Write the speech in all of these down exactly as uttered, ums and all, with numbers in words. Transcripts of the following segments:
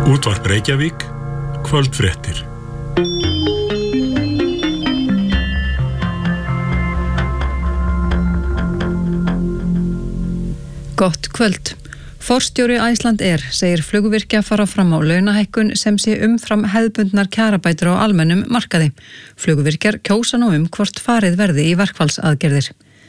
Útvarp Reykjavík, kvöldfréttir. Gott kvöld. Forstjóri Icelandair segir flugvirkja fara fram á launahækkun sem sé umfram hefðbundnar kjarabætur á almennum markaði. Flugvirkjar kjósa nú um hvort farið verði í verkfallsaðgerðir.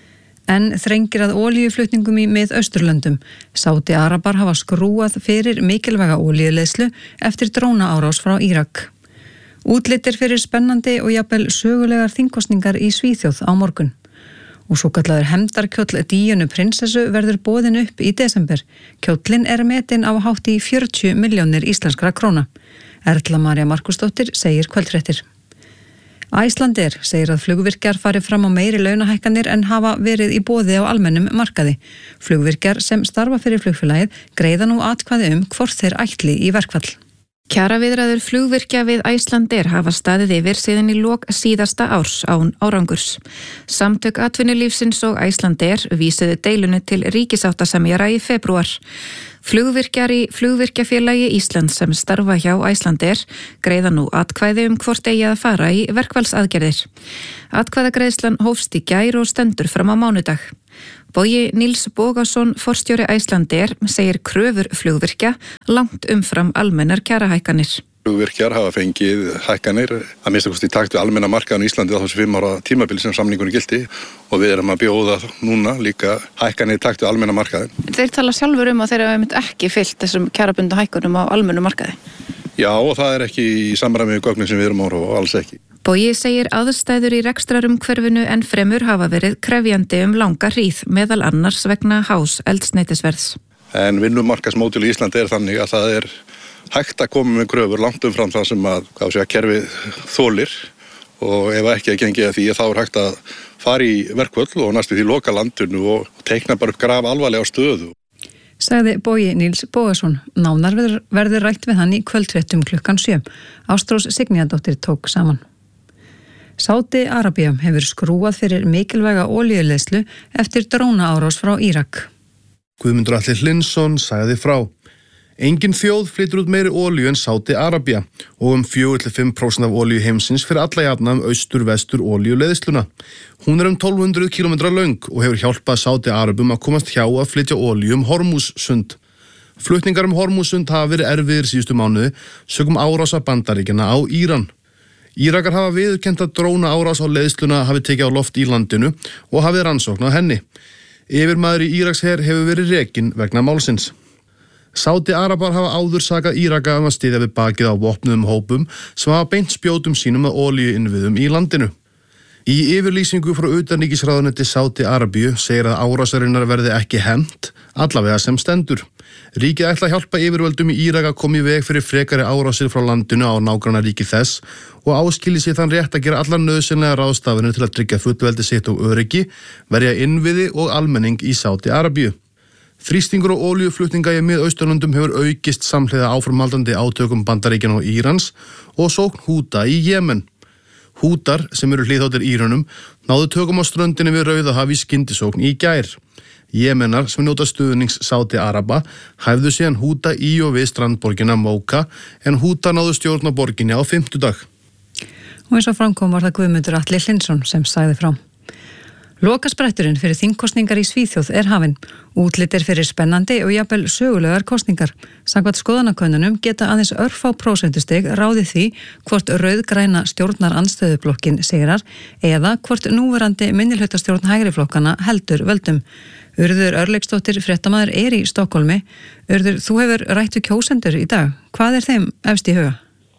En þrengir að olíuflutningum í Mið-Austurlöndum. Sádi Arabar hafa skrúað fyrir mikilvæga olíuleiðslu eftir drónaárás frá Írak. Útlitir fyrir spennandi og jafnvel sögulegar þingkosningar í Svíþjóð á morgun. Og svo kallaður hefndarkjóll Díönu prinsessu verður boðin upp í desember. Kjóllinn er metinn á hátt í fjörutíu milljónir íslenskra króna. Erla María Markusdóttir segir kvöldfréttir. Icelandair segir að flugvirkjar fari fram á meiri launahækkanir en hafa verið í boði á almennum markaði. Flugvirkjar sem starfa fyrir flugfélagið greiða nú atkvæði um hvort þeir ætli í verkfall. Kjaraviðræður flugvirkja við Icelandair hafa staðið yfir síðan í lok síðasta árs án árangurs. Samtök atvinnulífsins og Icelandair vísuðu deilunni til ríkisáttasemjara í febrúar. Flugvirkjar í Flugvirkjafélagi Íslands sem starfa hjá Icelandair greiða nú atkvæði um hvort eigi að fara í verkfallsaðgerðir. Atkvæðagreiðslan hófst í gær og stendur fram á mánudag. Bogi Níls Bogason, forstjóri Icelandair, segir kröfur flugvirkja langt umfram almennar kjarahækkanir. Flugvirkjar hafa fengið hækkanir að minnsta kosti í takt við almenna markaðan í Íslandi á þessu fimm ára tímabili sem samningunni gilti og við erum að bjóða núna líka hækkanir í takt við almenna markaðin. Þeir tala sjálfur um að þeir hafa ekki fylgt þessum kjarabundu hækkunum á almennu markaði. Já, og það er ekki í samræmi við gögnin sem við erum ára og alls ekki. Bogi segir aðstæður í rekstrarumhverfinu en fremur hafa verið krefjandi um langa hríð, meðal annars vegna hás eldsneytisverðs. En vinnumarkaðsmódel í Íslandi er þannig að það er hægt að koma með kröfur langt umfram það sem að, hvað sé að kerfið þolir og ef ekki að gengi að því þá er hægt að fara í verkföll og næstu því loka landinu og teikna bara upp graf alvarlega á stöðu. Sagði Bogi Níls Bogason. Nánar verður, verður rætt við hann í kvöldfréttum klukkan sjö. Ástrós Signýjadóttir tók saman. Sádi Arabía hefur skrúað fyrir mikilvæga olíuleiðslu eftir drónaárás frá Írak. Guðmundur Atli Hlynsson sagði frá. Engin þjóð flytur út meiri olíu en Sádi Arabía og um fjögur til fimm prósent af olíu heimsins fyrir alla jafna um austur-vestur olíuleiðsluna. Hún er um tólf hundruð kílómetra löng og hefur hjálpað Sádi Arabum að komast hjá að flytja olíu um Hormúzsund. Flutningar um Hormúzsund hafa verið erfiðir síðustu mánuði sögum árása Bandaríkjanna á Íran. Írakar hafa viðurkennt að dróna árás á leiðsluna hafi tekið á loft í landinu og hafið rannsókn á henni. Yfirmaður í Íraksher hefur verið rekinn vegna málsins. Sádi Arabar hafa áður sakað Íraka um að styðja við bakið á vopnuðum hópum sem hafa beint spjótum sínum að olíuinnviðum í landinu. Í yfirlýsingu frá utanríkisráðuneyti Sádi Arabíu segir að árásarinnar verði ekki hefnt, allavega sem stendur. Ríkið ætla að hjálpa yfirvöldum í Írak að koma í veg fyrir frekari árásir frá landinu á nágrannaríki þess og áskilji sér þann rétt að gera allar nauðsynlega ráðstafanir til að tryggja fullveldi sitt og öryggi, verja innviði og almenning í Sádi Arabíu. Þrýstingur og olíuflutninga í Mið-Austurlöndum hefur aukist samhliða áframhaldandi átökum Bandaríkjanna og Írans og sókn Húta í Jemen. Hútar, sem eru hliðháttir Írönum, náðu tökum á ströndinni við Rauðahaf í skyndisókn í gær. Jemenar, sem njóta stuðnings Sádi Araba, hæfðu síðan Húta í og við strandborgina Móka, en Húta náðu stjórn á borginni á fimmtudag. Og eins og framkom var það Guðmundur Atli Hlynsson sem sagði frá. Lokaspretturinn fyrir þingkosningar í Svíþjóð er hafinn. Útlitir fyrir spennandi og jafnvel sögulegar kosningar. Samkvæmt skoðanakönnunum geta aðeins örfá prósentustig ráðið því hvort rauðgræna stjórnarandstöðublokkin sigrar eða hvort núverandi minnihlutastjórn hægriflokkana heldur völdum. Urður Örlygsdóttir, fréttamaður, er í Stokkhólmi. Urður, þú hefur rætt við kjósendur í dag. Hvað er þeim efst í huga?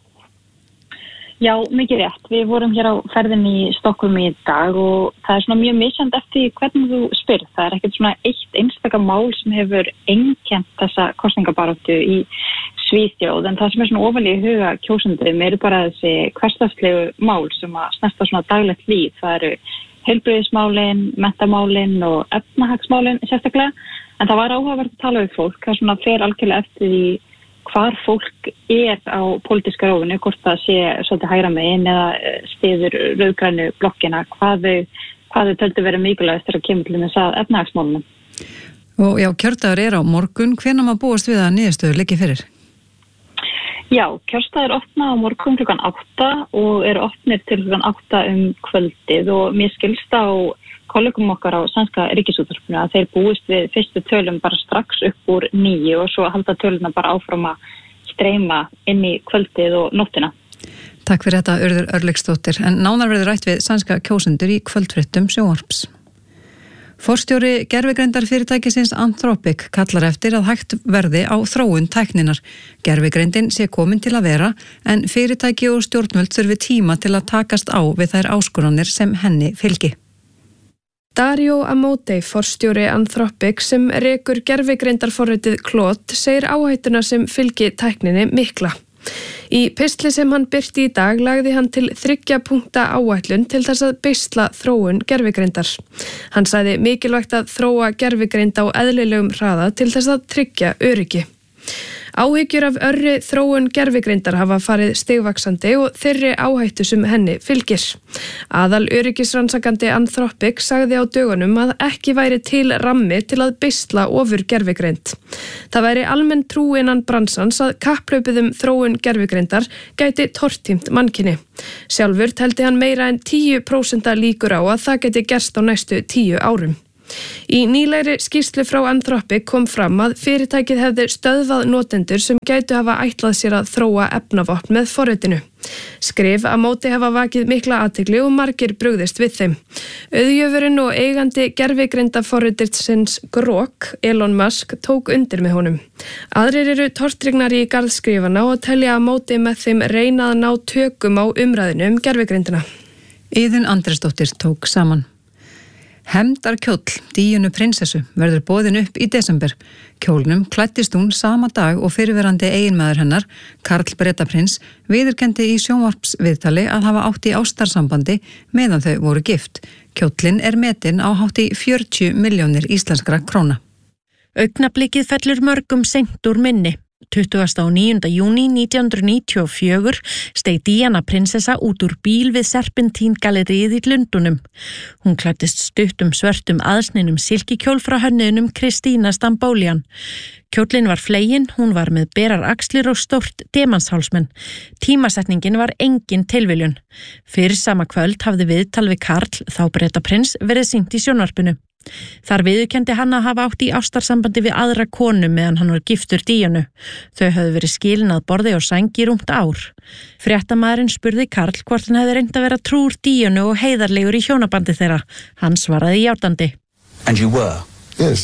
Já, mikið rétt. Við vorum hér á ferðinni í Stokkhólmi í dag og það er svona mjög misjandi eftir hvernig þú spyrð. Það er ekkert svona eitt einstaka mál sem hefur einkennt þessa kosningabaráttu í Svíþjóð, en það sem er svona ofalega í huga kjósendum eru bara þessi hversdagslegu mál sem að snerta svona daglegt líf. Það eru heilbrigðismálin, menntamálin og efnahagsmálin sérstaklega, en það var áhugavert að tala við fólk. Það svona fer algjörlega eftir því hvar fólk er á pólitíska rófinu, hvort það sé svolítið hægra megin eða styður rauðgrænu blokkina, hvað þau, hvað þau töldu verið mikilvægt þegar kemur til þess að efnahagsmálunum. Og já, kjördagur er á morgun. Hvenær má búast við að niðurstöður liggi fyrir? Já, kjörstaðir opna á morgun klukkan átta og eru opnir til klukkan átta um kvöldið og mér skilst á kollegum okkar á sænska ríkisútvarpinu að þeir búist við fyrstu tölum bara strax upp úr níu og svo halda töluna bara áfram að streyma inn í kvöldið og nóttina. Takk fyrir þetta, Urður Örlygsdóttir. En nánar verður rætt við sænska kjósendur í kvöldfréttum sjónvarps. Forstjóri gervigreindarfyrirtækisins Anthropic kallar eftir að hægt verði á þróun tækninar. Gervigreindin sé komin til að vera en fyrirtæki og stjórnvöld þurfi tíma til að takast á við þær áskoranir sem henni fylgi. Dario Amodei, forstjóri Anthropic sem rekur gervigreindarforritið Claude, segir áhættuna sem fylgi tækninni mikla. Í pistli sem hann birti í dag lagði hann til þriggja punkta áætlun til þess að beisla þróun gervigreindar. Hann sagði mikilvægt að þróa gervigreind á eðlilegum hraða til þess að tryggja öryggi. Áhyggjur af örri þróun gervigreindar hafa farið stigvaxandi og þeirri áhættu sem henni fylgir. Aðal öryggisrannsakandi Anthropic sagði á dögunum að ekki væri til rammi til að beisla ofur gervigreind. Það væri almenn trú innan bransans að kapphlaupið um þróun gervigreindar gæti tortímt mannkyni. Sjálfur teldi hann meira en tíu prósent líkur á að það gæti gerst á næstu tíu árum. Í nýlegri skýrslu frá Anthropic kom fram að fyrirtækið hefði stöðvað notendur sem gætu hafa ætlað sér að þróa efnavopn með forritinu. Skrif að móti hafa vakið mikla athygli og margir brugðist við þeim. Auðjöfurinn og eigandi gervigreindarforritsins Grok, Elon Musk, tók undir með honum. Aðrir eru tortryggnar í garðskrifana og telja að móti með þeim reyna að ná tökum á umræðinu um gervigreindina. Iðunn Andrésdóttir tók saman. Hefndarkjóll Díönu prinsessu verður boðin upp í desember. Kjólnum klæddist hún sama dag og fyrirverandi eiginmaður hennar, Karl Bretaprins, viðurkenndi í sjónvarpsviðtali að hafa átt í ástarsambandi meðan þau voru gift. Kjóllinn er metinn á hátt í fjörutíu milljónir íslenskra króna. Augnablikið fellur mörgum seint úr minni. tuttugasta og níunda júní nítján hundruð níutíu og fjögur steig Díana prinsessa út úr bíl við Serpentíngalleríið í Lundunum. Hún klæddist stuttum svörtum aðsninum silkikjól frá hönnuðinum Kristína Stambolian. Kjólinn var fleginn, hún var með berar axlir og stórt demanshálsmenn. Tímasetningin var engin tilviljun. Fyrir sama kvöld hafði viðtal við Karl, þá Bretaprins, verið sýnt í sjónvarpinu. Þar viðurkenndi hann að hafa átt í ástarsambandi við aðra konu meðan hann var giftur Díönu. Þau höfðu verið skilin að borði og sæng í rúmt ár. Fréttamaðurinn spurði Karl hvort hann hefði reynt að vera trúr Díönu og heiðarlegur í hjónabandi þeirra. Hann svaraði játandi. And you were? Yes.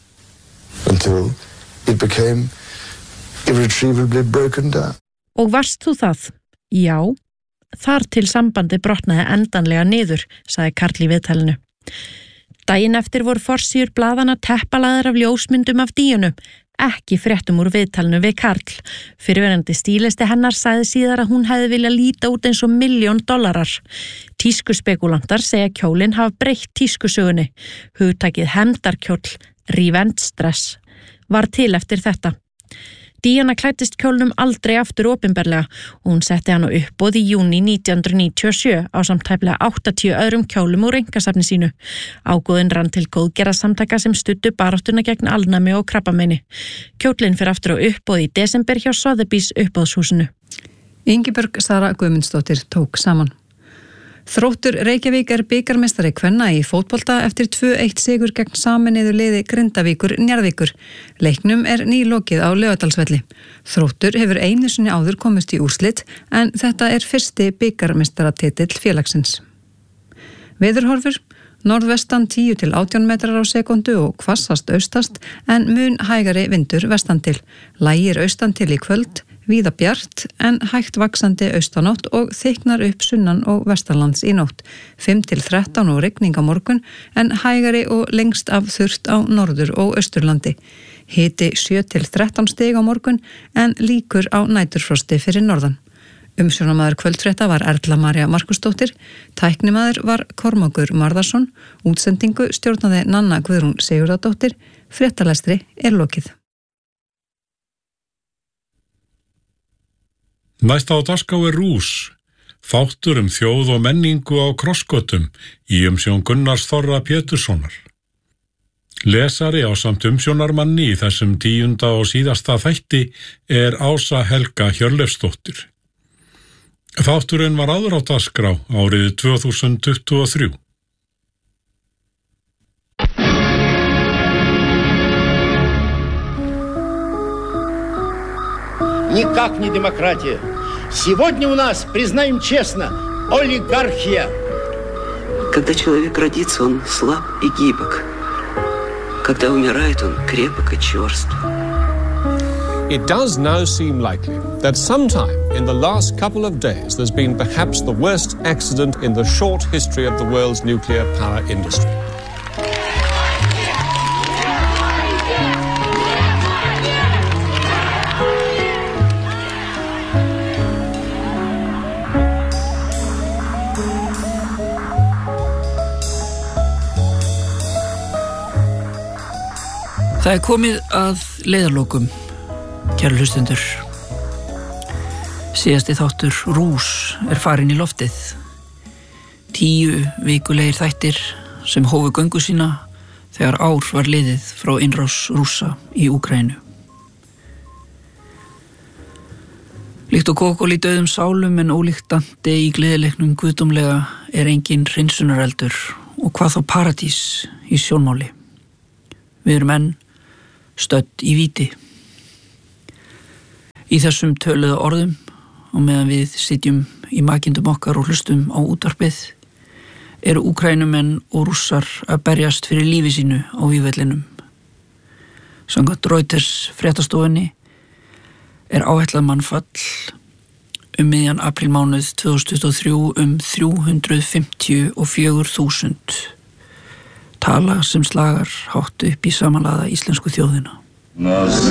Until it became irretrievably broken down. Og varst þú það? Já. Þar til sambandi brotnaði endanlega niður, sagði Karl í viðtalinu. Daginn eftir voru forsíður blaðana teppalaðar af ljósmyndum af Díönu, ekki fréttum úr viðtalinu við Karl. Fyrirverandi stílisti hennar sagði síðar að hún hefði viljað líta út eins og milljón dollarar. Tískuspekulantar segja kjólinn hafa breytt tískusögunni. Hugtakið hefndarkjóll, revenge stress, var til eftir þetta. Díana klæddist kjólnum aldrei aftur opinberlega og hún setti hann á uppboð í júní nítján hundruð níutíu og sjö á samtæplega áttatíu öðrum kjólum úr einkasafni sínu. Ágóðinn rann til góðgerðarsamtaka sem studdu baráttuna gegn alnæmi og krabbameini. Kjólinn fer aftur á uppboð í desember hjá Sotheby's uppboðshúsinu. Ingibjörg Sara Guðmundsdóttir tók saman. Þróttur Reykjavík er bikarmeistari kvenna í fótbolta eftir tvö eitt sigur gegn sameinuðu liði Grindavíkur Njarðvíkur. Leiknum er nýlokið á Laugardalsvelli. Þróttur hefur einu sinni áður komist í úrslit en þetta er fyrsti bikarmeistaratitill félagsins. Veðurhorfur: norðvestan tíu til átján metrar á sekundu og hvassast austast en mun hægari vindur vestan til. Lægir austan til í kvöld, víða bjart en hægt vaxandi austanátt og þykknar upp sunnan og vestanlands í nótt. fimm til þrettán og rigning á morgun en hægari og lengst af þurrt á norður og austurlandi. Hiti sjö til þrettán stig á morgun en líkur á næturfrosti fyrir norðan. Umsjónamaður kvöldfrétta var Erla María Markusdóttir, tæknimaður var Kormákur Marðarsson, útsendingu stjórnaði Nanna Guðrún Sigurðardóttir, fréttalestri er lokið. Næsta á dagskrá er Rús, þáttur um þjóð og menningu á krossgötum í umsjón Gunnars Þorra Péturssonar. Lesari á samt umsjónarmanni í þessum tíunda og síðasta þætti er Ása Helga Hjörleifsdóttir. Þátturinn var áður á dagskrá árið tvö þúsund tuttugu og þrjú. Никак не демократия. Сегодня у нас, признаем честно, олигархия. Когда человек родится, он слаб и гибок. Когда умирает, он крепок и черств. It does now seem likely that sometime in the last couple of days there's been perhaps the worst accident in the short history of the world's nuclear power industry. Það er komið að leiðarlokum, kæru hlustendur. Síðasti þáttur Rús er farin í loftið. Tíu vikulegir þættir sem hófu göngu sína þegar ár var liðið frá innrás Rússa í Úkraínu. Líkt og kókól í dauðum sálum en ólíkt Dante í gleðileiknum guðdómlega er engin hreinsunareldur og hvað þá paradís í sjónmáli. Við erum enn stödd í víti. Í þessum töluðu orðum og meðan við sitjum í makindum okkar og hlustum á útvarpið eru Úkraínumenn og Rússar að berjast fyrir lífi sínu á vígvellinum. Samkvæmt Reuters fréttastofunni er áætlað mannfall um miðjan aprílmánuð tvö þúsund tuttugu og þrjú um þrjú hundruð fimmtíu og fjögur þúsund. Tala sem slagar hátt upp í samanlaða íslensku þjóðina.